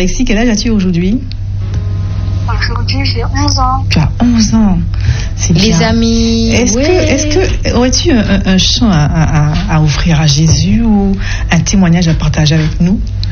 Alexis, quel âge as-tu aujourd'hui? Aujourd'hui, j'ai 11 ans. Tu as 11 ans. C'est bien. Les amis. Est-ce que aurais-tu un chant à offrir à Jésus ou un témoignage à partager avec nous?